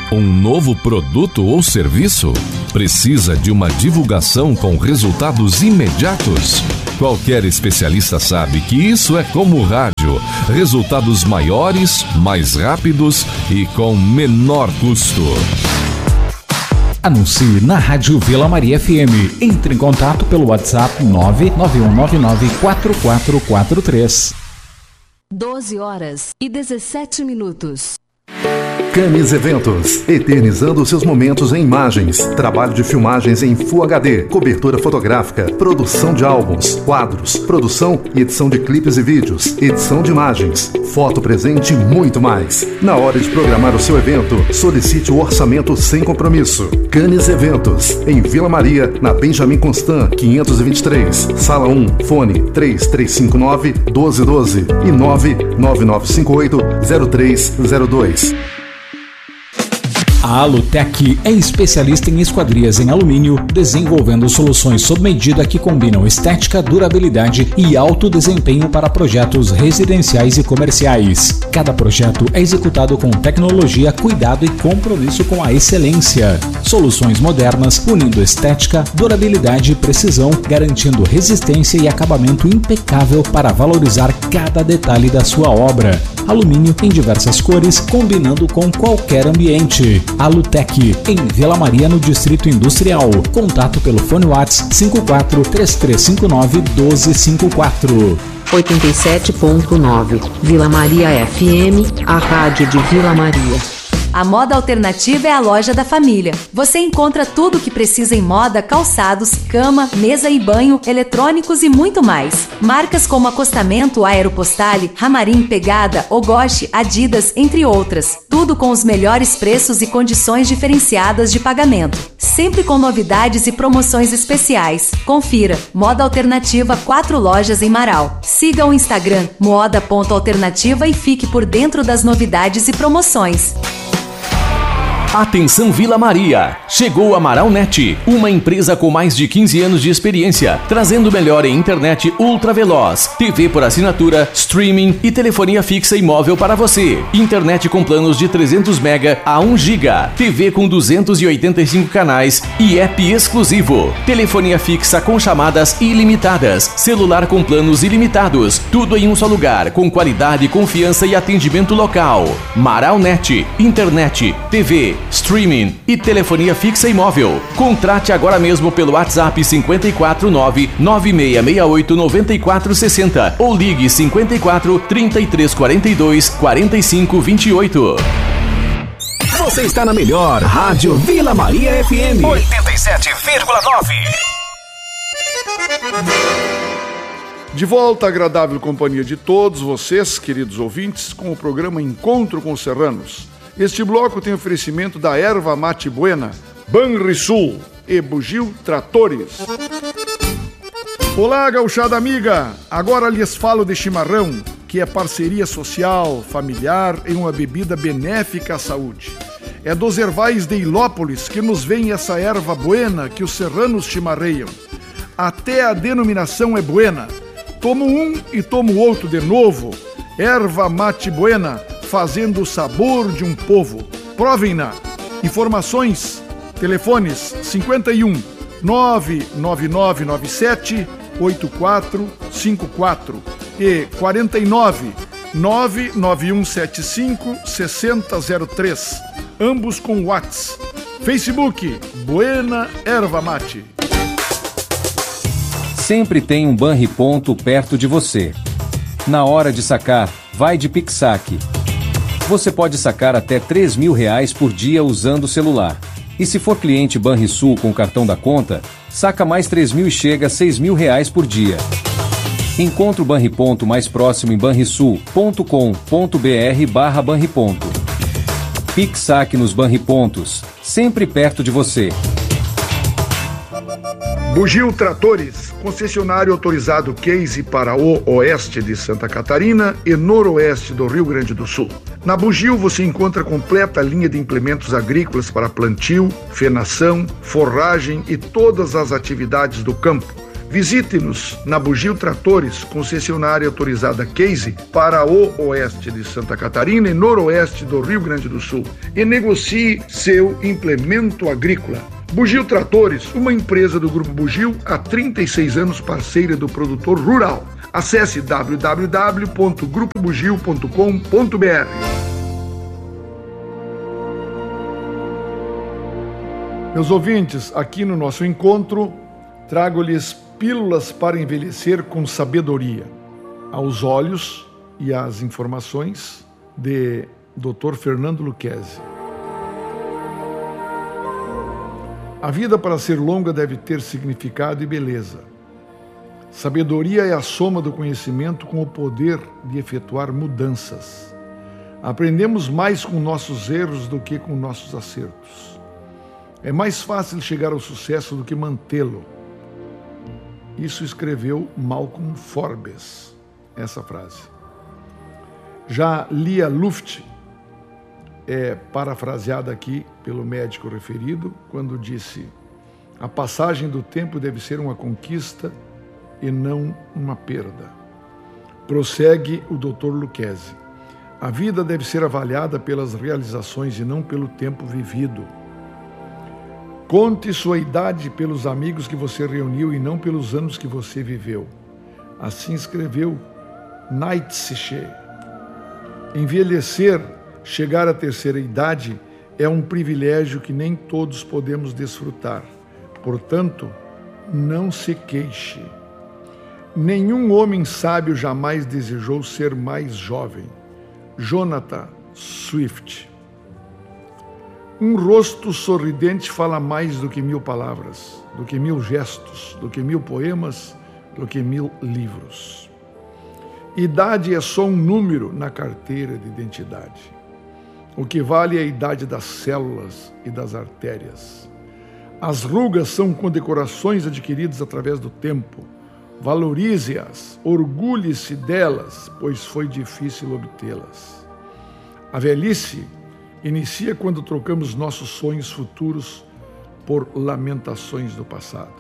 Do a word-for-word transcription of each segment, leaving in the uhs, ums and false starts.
Um novo produto ou serviço? Precisa de uma divulgação com resultados imediatos? Qualquer especialista sabe que isso é como o rádio. Resultados maiores, mais rápidos e com menor custo. Anuncie na Rádio Vila Maria F M. Entre em contato pelo WhatsApp nove nove um nove nove quatro quatro quatro três. doze horas e dezessete minutos. Camis Eventos, eternizando seus momentos em imagens, trabalho de filmagens em Full H D, cobertura fotográfica, produção de álbuns, quadros, produção e edição de clipes e vídeos, edição de imagens, foto presente e muito mais. Na hora de programar o seu evento, solicite o orçamento sem compromisso. Camis Eventos, em Vila Maria, na Benjamin Constant, quinhentos e vinte e três, Sala um, fone três três cinco nove, um dois um dois e nove nove nove cinco oito, zero três zero dois. A Alutec é especialista em esquadrias em alumínio, desenvolvendo soluções sob medida que combinam estética, durabilidade e alto desempenho para projetos residenciais e comerciais. Cada projeto é executado com tecnologia, cuidado e compromisso com a excelência. Soluções modernas, unindo estética, durabilidade e precisão, garantindo resistência e acabamento impecável para valorizar cada detalhe da sua obra. Alumínio em diversas cores, combinando com qualquer ambiente. Alutec, em Vila Maria, no Distrito Industrial. Contato pelo fone WhatsApp cinco quatro três três cinco nove um dois cinco quatro. oitenta e sete ponto nove Vila Maria F M, a rádio de Vila Maria. A Moda Alternativa é a loja da família. Você encontra tudo o que precisa em moda, calçados, cama, mesa e banho, eletrônicos e muito mais. Marcas como Acostamento, Aeropostale, Ramarim, Pegada, Ogoshi, Adidas, entre outras. Tudo com os melhores preços e condições diferenciadas de pagamento. Sempre com novidades e promoções especiais. Confira. Moda Alternativa, quatro lojas em Marau. Siga o Instagram moda ponto alternativa e fique por dentro das novidades e promoções. Atenção Vila Maria! Chegou a Maraunet, uma empresa com mais de quinze anos de experiência, trazendo o melhor em internet ultra veloz, T V por assinatura, streaming e telefonia fixa e móvel para você. Internet com planos de trezentos mega a um giga, T V com duzentos e oitenta e cinco canais e app exclusivo. Telefonia fixa com chamadas ilimitadas, celular com planos ilimitados, tudo em um só lugar, com qualidade, confiança e atendimento local. Maraunet, internet, T V, streaming e telefonia fixa e móvel. Contrate agora mesmo pelo WhatsApp cinco quatro nove nove seis seis oito nove quatro seis zero ou ligue cinco quatro três três quatro dois quatro cinco dois oito. Você está na melhor Rádio Vila Maria F M oitenta e sete vírgula nove. De volta à agradável companhia de todos vocês, queridos ouvintes, com o programa Encontro com os Serranos. Este bloco tem oferecimento da Erva Mate Buena, Banrisul e Bugio Tratores. Olá, gauchada amiga! Agora lhes falo de chimarrão, que é parceria social, familiar em uma bebida benéfica à saúde. É dos ervais de Ilópolis que nos vem essa erva buena que os serranos chimarreiam. Até a denominação é buena. Tomo um e tomo outro de novo. Erva Mate Buena, fazendo o sabor de um povo. Provem-na. Informações, telefones cinco um nove nove nove nove sete oito quatro cinco quatro e quarenta e nove nove nove um sete cinco seis zero zero três, ambos com WhatsApp. Facebook, Buena Erva Mate. Sempre tem um Banriponto perto de você. Na hora de sacar, vai de Pixac. Você pode sacar até três mil reais por dia usando o celular. E se for cliente Banrisul com cartão da conta, saca mais três mil e chega a seis mil reais por dia. Encontre o Banriponto mais próximo em banrisul ponto com ponto br barra Banriponto. Pixac nos Banripontos, sempre perto de você. Bugio Tratores, concessionário autorizado Case para o oeste de Santa Catarina e noroeste do Rio Grande do Sul. Na Bugio você encontra completa linha de implementos agrícolas para plantio, fenação, forragem e todas as atividades do campo, Visite-nos na Bugio Tratores, concessionária autorizada Case para o oeste de Santa Catarina e noroeste do Rio Grande do Sul e negocie seu implemento agrícola. Bugio Tratores, uma empresa do Grupo Bugio, há trinta e seis anos parceira do produtor rural. Acesse w w w ponto grupo bugio ponto com ponto b r. Meus ouvintes, aqui no nosso encontro, trago-lhes pílulas para envelhecer com sabedoria, aos olhos e às informações de doutor Fernando Lucchesi. A vida, para ser longa, deve ter significado e beleza. Sabedoria é a soma do conhecimento com o poder de efetuar mudanças. Aprendemos mais com nossos erros do que com nossos acertos. É mais fácil chegar ao sucesso do que mantê-lo. Isso escreveu Malcolm Forbes, essa frase. Já Lia Luft é parafraseada aqui pelo médico referido, quando disse: a passagem do tempo deve ser uma conquista e não uma perda. Prossegue o doutor Lucchesi: a vida deve ser avaliada pelas realizações e não pelo tempo vivido. Conte sua idade pelos amigos que você reuniu e não pelos anos que você viveu. Assim escreveu Nietzsche. Envelhecer, chegar à terceira idade, é um privilégio que nem todos podemos desfrutar. Portanto, não se queixe. Nenhum homem sábio jamais desejou ser mais jovem. Jonathan Swift. Um rosto sorridente fala mais do que mil palavras, do que mil gestos, do que mil poemas, do que mil livros. Idade é só um número na carteira de identidade. O que vale é a idade das células e das artérias. As rugas são condecorações adquiridas através do tempo. Valorize-as, orgulhe-se delas, pois foi difícil obtê-las. A velhice inicia quando trocamos nossos sonhos futuros por lamentações do passado.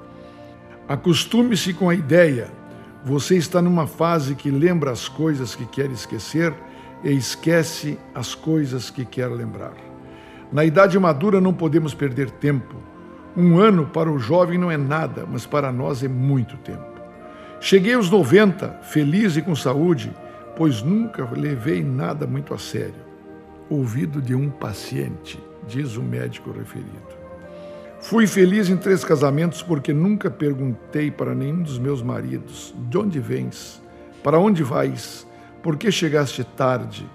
Acostume-se com a ideia: você está numa fase que lembra as coisas que quer esquecer e esquece as coisas que quer lembrar. Na idade madura não podemos perder tempo. Um ano para o jovem não é nada, mas para nós é muito tempo. Cheguei aos noventa, feliz e com saúde, pois nunca levei nada muito a sério. Ouvido de um paciente, diz o médico referido. Fui feliz em três casamentos porque nunca perguntei para nenhum dos meus maridos: de onde vens? Para onde vais? Por que chegaste tarde?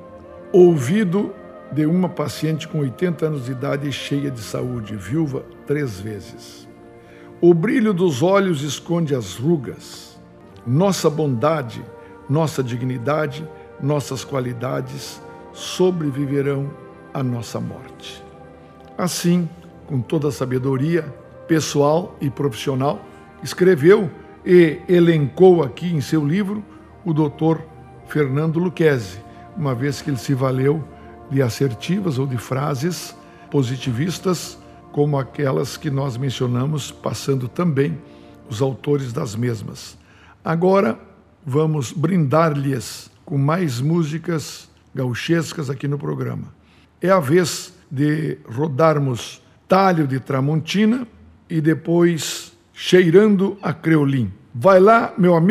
Ouvido de uma paciente com oitenta anos de idade e cheia de saúde, viúva três vezes. O brilho dos olhos esconde as rugas. Nossa bondade, nossa dignidade, nossas qualidades sobreviverão à nossa morte. Assim, com toda a sabedoria pessoal e profissional, escreveu e elencou aqui em seu livro o doutor Fernando Lucchesi, uma vez que ele se valeu de assertivas ou de frases positivistas, como aquelas que nós mencionamos, passando também os autores das mesmas. Agora, vamos brindar-lhes com mais músicas gauchescas aqui no programa. É a vez de rodarmos Talho de Tramontina e depois Cheirando a Creolim. Vai lá, meu amigo.